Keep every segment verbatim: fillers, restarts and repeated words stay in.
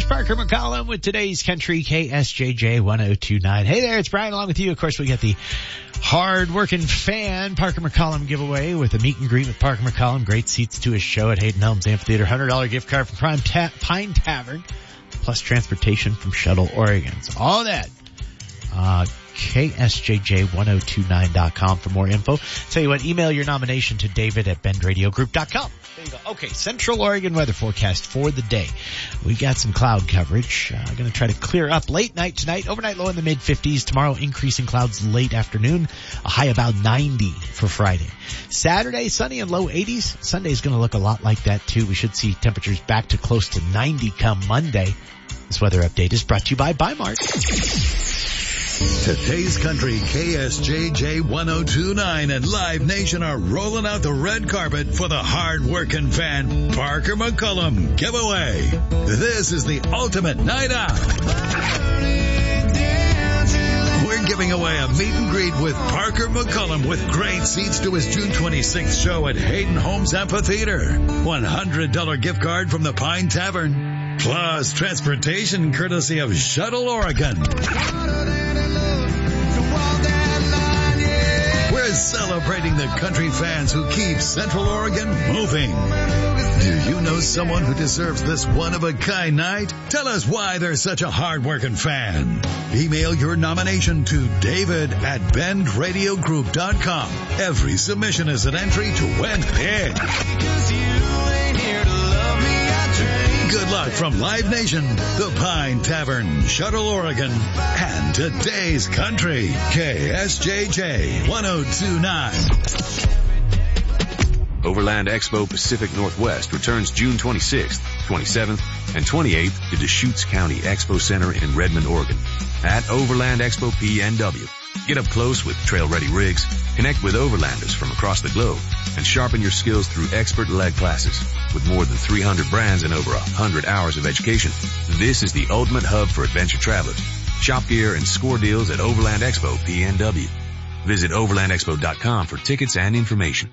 Here's Parker McCollum with today's Country K S J J one oh two point nine. Hey there, it's Brian along with you. Of course, we got the hard-working fan Parker McCollum giveaway with a meet and greet with Parker McCollum. Great seats to his show at Hayden Helms Amphitheater. one hundred dollars gift card from Prime Ta- Pine Tavern, plus transportation from Shuttle, Oregon. So all that. Uh, K S J J one oh two nine dot com for more info. Tell you what, email your nomination to David at bend radio group dot com. There you go. Okay, Central Oregon weather forecast for the day. We've got some cloud coverage. Uh, going to try to clear up late night tonight. Overnight low in the mid fifties. Tomorrow increasing clouds late afternoon. A high about ninety for Friday. Saturday, sunny and low eighties. Sunday's going to look a lot like that too. We should see temperatures back to close to ninety come Monday. This weather update is brought to you by Bimart. Today's Country K S J J one oh two point nine and Live Nation are rolling out the red carpet for the hard-working fan Parker McCollum giveaway. This is the ultimate night out. We're giving away a meet and greet with Parker McCollum with great seats to his June twenty-sixth show at Hayden Helms Amphitheater. one hundred dollars gift card from the Pine Tavern. Plus transportation courtesy of Shuttle, Oregon. We're celebrating the country fans who keep Central Oregon moving. Do you know someone who deserves this one-of-a-kind night? Tell us why they're such a hard-working fan. Email your nomination to David at bend radio group dot com. Every submission is an entry to win big. Good luck from Live Nation, the Pine Tavern, Shuttle, Oregon, and today's Country K S J J one oh two point nine. Overland Expo Pacific Northwest returns June twenty-sixth, twenty-seventh, and twenty-eighth to Deschutes County Expo Center in Redmond, Oregon at Overland Expo P N W. Get up close with trail-ready rigs, connect with overlanders from across the globe, and sharpen your skills through expert-led classes. With more than three hundred brands and over one hundred hours of education, this is the ultimate hub for adventure travelers. Shop gear and score deals at Overland Expo P N W. Visit overland expo dot com for tickets and information.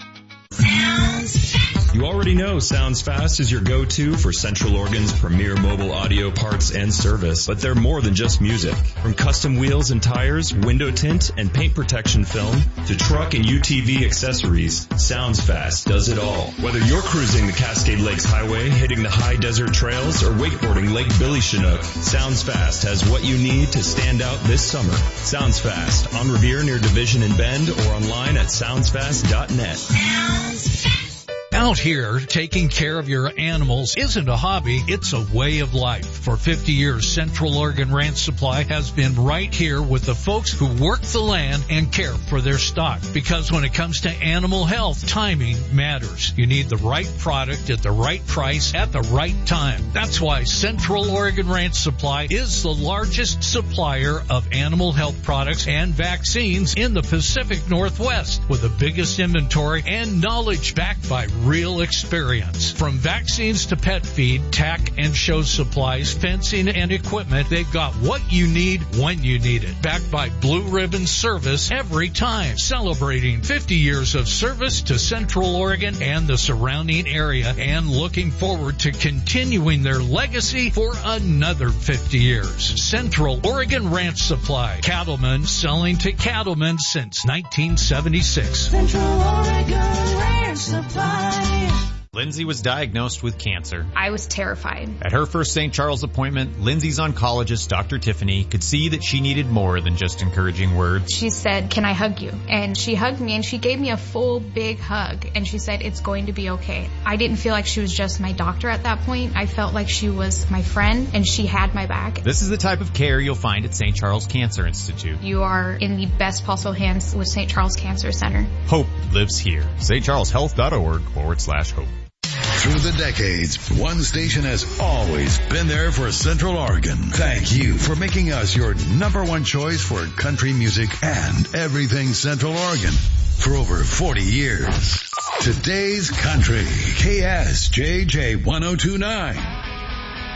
You already know Sounds Fast is your go-to for Central Oregon's premier mobile audio parts and service, but they're more than just music. From custom wheels and tires, window tint, and paint protection film, to truck and U T V accessories, Sounds Fast does it all. Whether you're cruising the Cascade Lakes Highway, hitting the high desert trails, or wakeboarding Lake Billy Chinook, Sounds Fast has what you need to stand out this summer. Sounds Fast, on Revere near Division and Bend, or online at sounds fast dot net. Sounds Fast. Out here, taking care of your animals isn't a hobby, it's a way of life. For fifty years, Central Oregon Ranch Supply has been right here with the folks who work the land and care for their stock. Because when it comes to animal health, timing matters. You need the right product at the right price at the right time. That's why Central Oregon Ranch Supply is the largest supplier of animal health products and vaccines in the Pacific Northwest, with the biggest inventory and knowledge backed by real experience. From vaccines to pet feed, tack and show supplies, fencing and equipment, they've got what you need when you need it. Backed by Blue Ribbon service every time. Celebrating fifty years of service to Central Oregon and the surrounding area, and looking forward to continuing their legacy for another fifty years. Central Oregon Ranch Supply. Cattlemen selling to cattlemen since nineteen seventy-six. Central Oregon Ranch Supply. Lindsay was diagnosed with cancer. I was terrified. At her first Saint Charles appointment, Lindsay's oncologist, Doctor Tiffany, could see that she needed more than just encouraging words. She said, "Can I hug you?" And she hugged me and she gave me a full big hug. And she said, "It's going to be okay." I didn't feel like she was just my doctor at that point. I felt like she was my friend and she had my back. This is the type of care you'll find at Saint Charles Cancer Institute. You are in the best possible hands with Saint Charles Cancer Center. Hope lives here. st charles health dot org forward slash hope. Through the decades, one station has always been there for Central Oregon. Thank you for making us your number one choice for country music and everything Central Oregon for over forty years. Today's Country, K S J J one oh two point nine.